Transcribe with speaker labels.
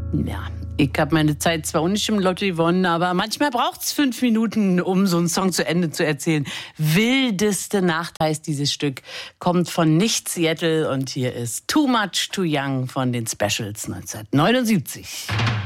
Speaker 1: Ja, ich habe meine Zeit zwar auch nicht im Lotto gewonnen, aber manchmal braucht es 5 Minuten, um so einen Song zu Ende zu erzählen. Wildeste Nacht heißt dieses Stück, kommt von Nicht Seattle und hier ist Too Much Too Young von den Specials 1979.